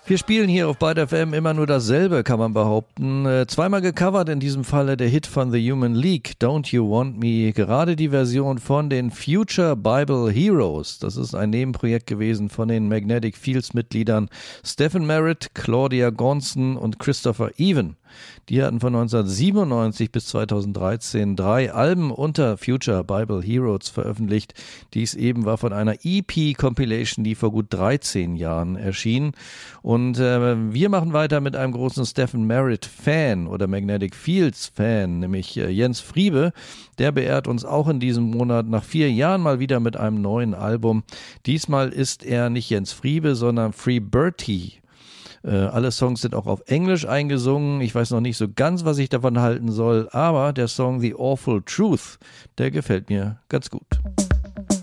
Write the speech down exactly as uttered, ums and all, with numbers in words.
Wir spielen hier auf Byte F M immer nur dasselbe, kann man behaupten. Äh, zweimal gecovert, in diesem Falle der Hit von The Human League, Don't You Want Me. Gerade die Version von den Future Bible Heroes. Das ist ein Nebenprojekt gewesen von den Magnetic Fields Mitgliedern Stephen Merritt, Claudia Gonson und Christopher Even. Die hatten von neunzehnhundertsiebenundneunzig bis zweitausenddreizehn drei Alben unter Future Bible Heroes veröffentlicht. Dies eben war von einer E P-Compilation, die vor gut dreizehn Jahren erschien. Und äh, wir machen weiter mit einem großen Stephen Merritt-Fan oder Magnetic Fields-Fan, nämlich äh, Jens Friebe. Der beehrt uns auch in diesem Monat nach vier Jahren mal wieder mit einem neuen Album. Diesmal ist er nicht Jens Friebe, sondern Free Bertie. Äh, alle Songs sind auch auf Englisch eingesungen. Ich weiß noch nicht so ganz, was ich davon halten soll, aber der Song The Awful Truth, der gefällt mir ganz gut.